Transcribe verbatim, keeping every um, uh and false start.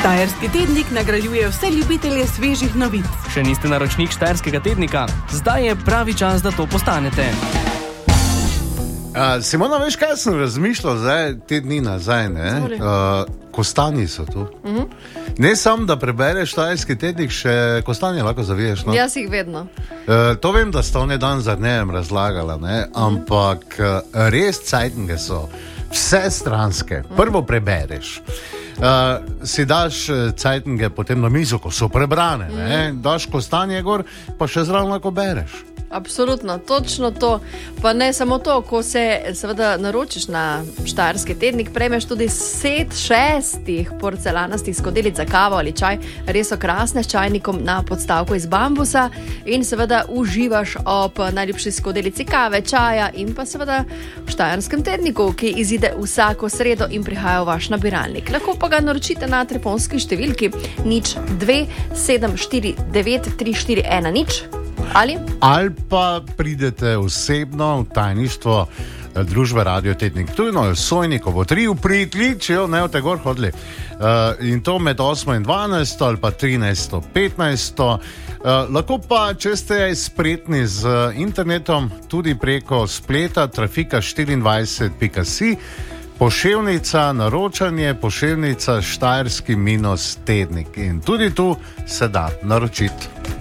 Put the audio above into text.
Štajerski tednik nagrajuje vse ljubitelje svežih novic. Še niste naročnik Štajerskega tednika? Zdaj je pravi čas, da to postanete. Uh, Simona, veš, kaj sem razmišljal zdaj, te dni nazaj, ne? Uh, kostanji so tu. Uh-huh. Ne samo, da prebereš Štajerski tednik, še kostanje lahko zaviješ. No? Jaz jih vedno. Uh, to vem, da sta one dan za dnevom razlagala, ne? Ampak uh, res cajtnge so, vse stranske. Prvo prebereš. Uh, si daš cajtnge potem na mizo, ko so prebrane, ne? Daš kostanje gor, pa še zraven lahko bereš. Absolutno, točno to. Pa ne samo to, ko se seveda naročiš na Štajerski tednik, prejmeš tudi set šestih porcelanastih skodelic za kavo ali čaj, res so krasne s čajnikom na podstavku iz bambusa in seveda uživaš ob najljubši skodelici kave, čaja in pa seveda v Štajerskem tedniku, ki izide vsako sredo in prihaja v vaš nabiralnik. Lahko pa ga naročite na telefonski številki nič dve sedem štiri devet tri štiri ena nič. Ali? Ali pa pridete osebno v tajništvo družbe Radio Tednik Ptuj, Sojnikovo tri v Pritličju, ne v te gor hodili. Uh, in to med osmo in dvanajsto ali pa trinajsto petnajsto. Uh, lahko pa, če ste spretni z internetom, tudi preko spleta trafika štiriindvajset pika si, poševnica, naročanje, poševnica Štajerski minus tednik. In tudi tu se da naročiti.